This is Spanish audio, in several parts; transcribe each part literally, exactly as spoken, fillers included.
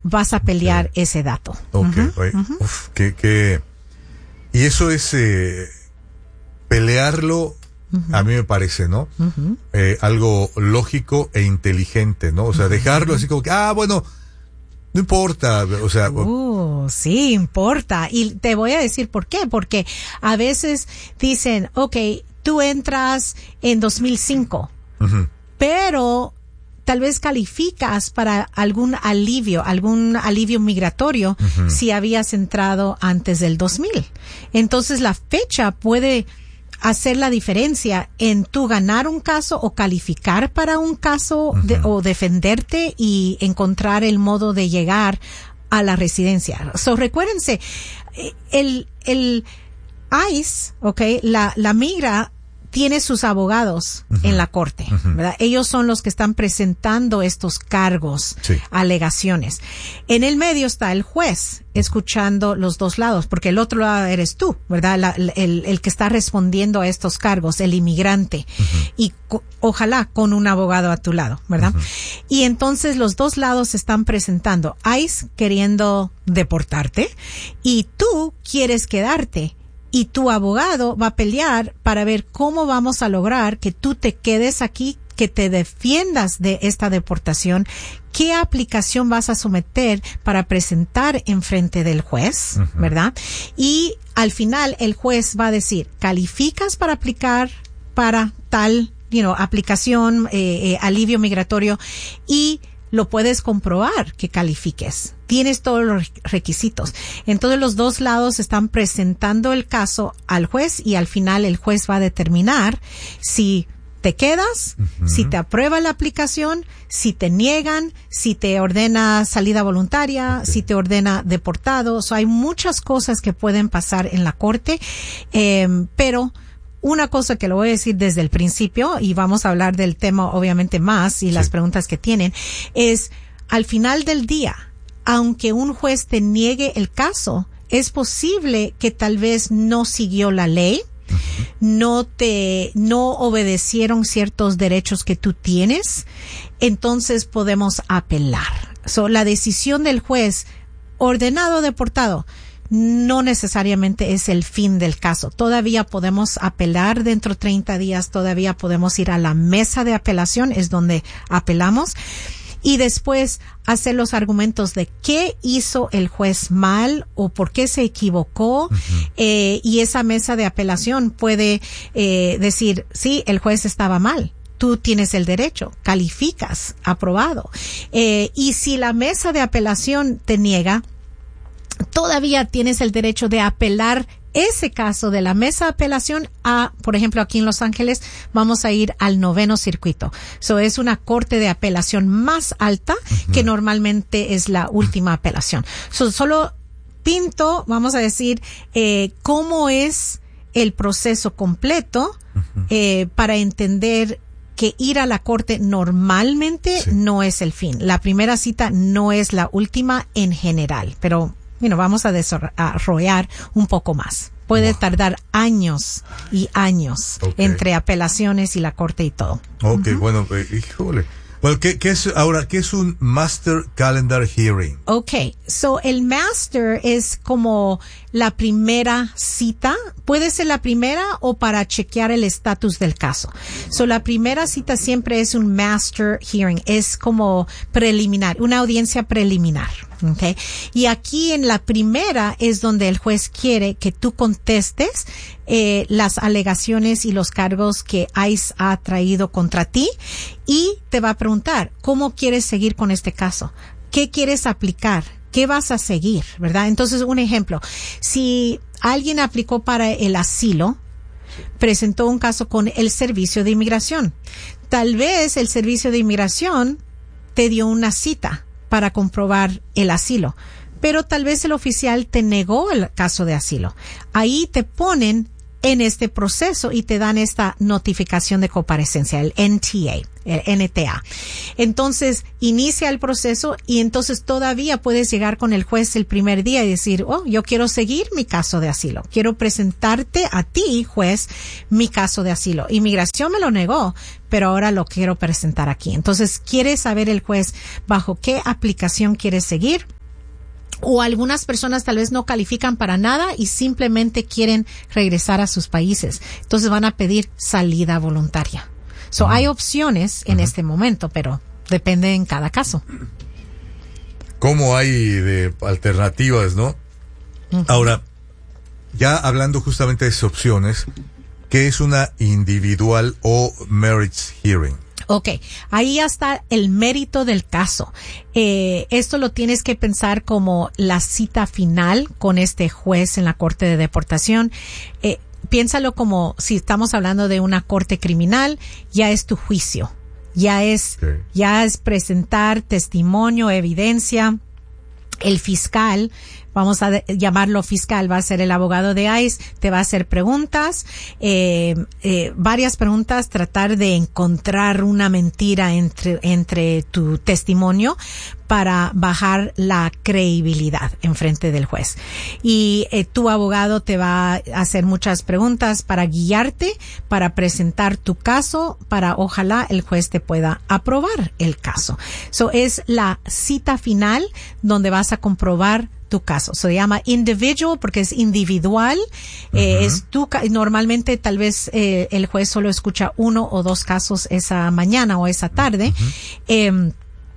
vas a pelear okay. ese dato. Ok, uh-huh, oye, uh-huh. Uf, que, que, y eso es eh, pelearlo, uh-huh. a mí me parece, ¿no? Uh-huh. Eh, algo lógico e inteligente, ¿no? O sea, dejarlo uh-huh. así como que, ah, bueno, no importa, o sea... Uh, sí, importa. Y te voy a decir por qué. Porque a veces dicen, ok, tú entras en dos mil cinco, uh-huh. pero tal vez calificas para algún alivio, algún alivio migratorio uh-huh. si habías entrado antes del dos mil. Entonces la fecha puede hacer la diferencia en tú ganar un caso o calificar para un caso uh-huh. de, o defenderte y encontrar el modo de llegar a la residencia. So, recuérdense, el, el I C E, okay, la, la migra tiene sus abogados uh-huh. en la corte, uh-huh. ¿verdad? Ellos son los que están presentando estos cargos, sí. alegaciones. En el medio está el juez escuchando los dos lados, porque el otro lado eres tú, ¿verdad? La, el, el que está respondiendo a estos cargos, el inmigrante. Uh-huh. Y co- ojalá con un abogado a tu lado, ¿verdad? Uh-huh. Y entonces los dos lados se están presentando. I C E queriendo deportarte y tú quieres quedarte. Y tu abogado va a pelear para ver cómo vamos a lograr que tú te quedes aquí, que te defiendas de esta deportación, qué aplicación vas a someter para presentar en frente del juez, uh-huh. ¿verdad? Y al final el juez va a decir, ¿calificas para aplicar para tal, you know, aplicación, eh, eh, alivio migratorio? Y lo puedes comprobar que califiques. Tienes todos los requisitos. Entonces los dos lados están presentando el caso al juez y al final el juez va a determinar si te quedas, uh-huh. si te aprueba la aplicación, si te niegan, si te ordena salida voluntaria, okay. si te ordena deportado. O sea, hay muchas cosas que pueden pasar en la corte, eh, pero una cosa que lo voy a decir desde el principio, y vamos a hablar del tema obviamente más y sí. las preguntas que tienen, es al final del día, aunque un juez te niegue el caso, es posible que tal vez no siguió la ley, uh-huh. no te, no obedecieron ciertos derechos que tú tienes, entonces podemos apelar. So, la decisión del juez, ordenado, deportado, no necesariamente es el fin del caso. Todavía podemos apelar dentro de treinta días, todavía podemos ir a la mesa de apelación, es donde apelamos, y después hacer los argumentos de qué hizo el juez mal o por qué se equivocó, uh-huh. eh, y esa mesa de apelación puede eh, decir, sí, el juez estaba mal. Tú tienes el derecho, calificas, aprobado. Eh, y si la mesa de apelación te niega, todavía tienes el derecho de apelar ese caso de la mesa de apelación a, por ejemplo, aquí en Los Ángeles, vamos a ir al noveno circuito. So, es una corte de apelación más alta uh-huh. que normalmente es la última apelación. So, solo pinto, vamos a decir, eh, cómo es el proceso completo, uh-huh. eh, para entender que ir a la corte normalmente sí. no es el fin. La primera cita no es la última en general, pero bueno, vamos a desarrollar un poco más. Puede wow. tardar años y años okay. entre apelaciones y la corte y todo. Ok, uh-huh. bueno, eh, híjole. Bueno, ¿qué, qué es ahora? ¿Qué es un Master Calendar Hearing? Okay, so el Master es como la primera cita. Puede ser la primera o para chequear el estatus del caso. So la primera cita siempre es un Master Hearing. Es como preliminar, una audiencia preliminar. Okay. Y aquí en la primera es donde el juez quiere que tú contestes eh, las alegaciones y los cargos que I C E ha traído contra ti y te va a preguntar cómo quieres seguir con este caso, qué quieres aplicar, qué vas a seguir, ¿verdad? Entonces, un ejemplo, si alguien aplicó para el asilo, presentó un caso con el Servicio de Inmigración, tal vez el Servicio de Inmigración te dio una cita para comprobar el asilo, pero tal vez el oficial te negó el caso de asilo. Ahí te ponen en este proceso y te dan esta notificación de comparecencia, el N T A, el N T A. Entonces, inicia el proceso y entonces todavía puedes llegar con el juez el primer día y decir, oh, yo quiero seguir mi caso de asilo. Quiero presentarte a ti, juez, mi caso de asilo. Inmigración me lo negó, pero ahora lo quiero presentar aquí. Entonces, quiere saber el juez bajo qué aplicación quieres seguir. O algunas personas tal vez no califican para nada y simplemente quieren regresar a sus países. Entonces van a pedir salida voluntaria. So, uh-huh. hay opciones en uh-huh. este momento, pero depende en cada caso. ¿Cómo hay de alternativas, no? Uh-huh. Ahora, ya hablando justamente de esas opciones, ¿qué es una individual o marriage hearing? Ok, ahí ya está el mérito del caso. Eh, esto lo tienes que pensar como la cita final con este juez en la corte de deportación. Eh, piénsalo como si estamos hablando de una corte criminal, ya es tu juicio. Ya es, okay. ya es presentar testimonio, evidencia. El fiscal, vamos a de, llamarlo fiscal, va a ser el abogado de I C E, te va a hacer preguntas, eh, eh, varias preguntas, tratar de encontrar una mentira entre, entre tu testimonio para bajar la credibilidad en frente del juez. Y eh, tu abogado te va a hacer muchas preguntas para guiarte, para presentar tu caso, para ojalá el juez te pueda aprobar el caso. So es la cita final donde vas a comprobar tu caso. Se llama individual porque es individual. Uh-huh. Eh, es tu ca- normalmente tal vez eh, el juez solo escucha uno o dos casos esa mañana o esa tarde. Uh-huh. Eh,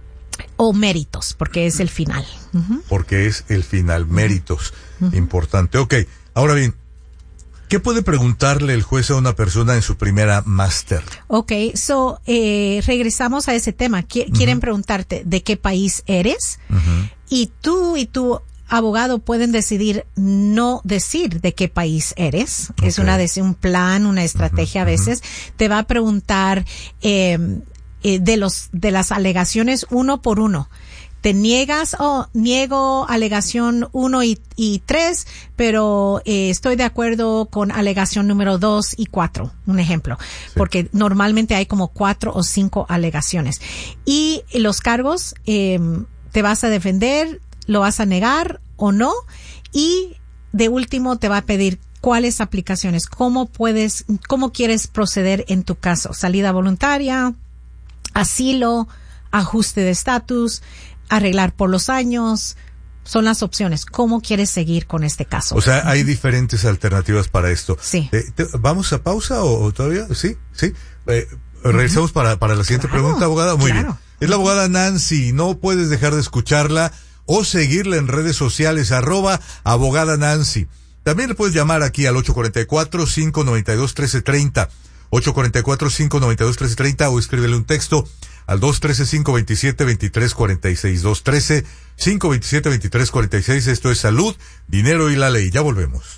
o méritos, porque es el final. Uh-huh. Porque es el final, méritos. Uh-huh. Importante. Ok, ahora bien, ¿qué puede preguntarle el juez a una persona en su primera máster? Ok, so, eh, regresamos a ese tema. Qu- uh-huh. Quieren preguntarte de qué país eres, uh-huh. y tú y tu abogado pueden decidir no decir de qué país eres. Okay. Es una de un plan, una estrategia uh-huh. a veces. Uh-huh. Te va a preguntar eh, eh, de los de las alegaciones uno por uno. Te niegas, oh, niego alegación uno y, y tres, pero eh, estoy de acuerdo con alegación número dos y cuatro, un ejemplo, sí. porque normalmente hay como cuatro o cinco alegaciones. Y los cargos, eh, te vas a defender, lo vas a negar o no, y de último te va a pedir cuáles aplicaciones, cómo puedes, cómo quieres proceder en tu caso, salida voluntaria, asilo, ajuste de estatus, arreglar por los años, son las opciones. ¿Cómo quieres seguir con este caso? O sea, hay diferentes alternativas para esto. Sí. Eh, te, ¿Vamos a pausa o, o todavía? Sí, sí. Eh, regresamos uh-huh. para, para la siguiente claro, pregunta, abogada. Muy claro. bien. Es la abogada Nancy. No puedes dejar de escucharla o seguirla en redes sociales, arroba abogada Nancy. También le puedes llamar aquí al ocho cuatro cuatro, cinco nueve dos, uno tres tres cero, ocho cuatro cuatro, cinco nueve dos, uno tres tres cero o escríbele un texto al dos uno tres, cinco dos siete, dos tres cuatro seis, dos uno tres, cinco dos siete, dos tres cuatro seis. Esto es Salud, Dinero y la Ley. Ya volvemos.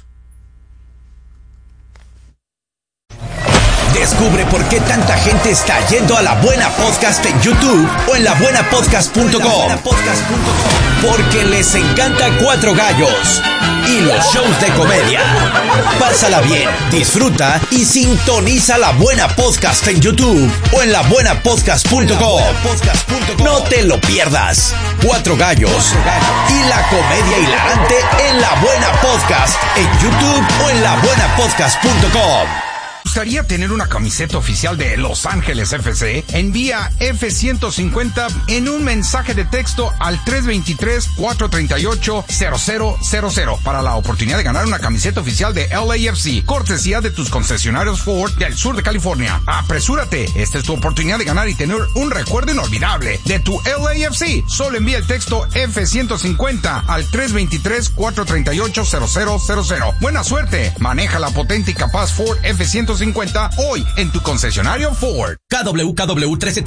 Descubre por qué tanta gente está yendo a La Buena Podcast en YouTube o en la buena podcast punto com. Porque les encanta Cuatro Gallos y los shows de comedia. Pásala bien, disfruta y sintoniza La Buena Podcast en YouTube o en la buena podcast punto com. No te lo pierdas. Cuatro Gallos y la comedia hilarante en La Buena Podcast en YouTube o en la buena podcast punto com. ¿Te gustaría tener una camiseta oficial de Los Ángeles F C? Envía F ciento cincuenta en un mensaje de texto al tres dos tres, cuatro tres ocho, cero cero cero cero para la oportunidad de ganar una camiseta oficial de L A F C, cortesía de tus concesionarios Ford del sur de California. Apresúrate, esta es tu oportunidad de ganar y tener un recuerdo inolvidable de tu L A F C. Solo envía el texto F ciento cincuenta al tres dos tres, cuatro tres ocho, cero cero cero cero. Buena suerte, maneja la potente y capaz Ford F ciento cincuenta hoy en tu concesionario Ford. K W K W trece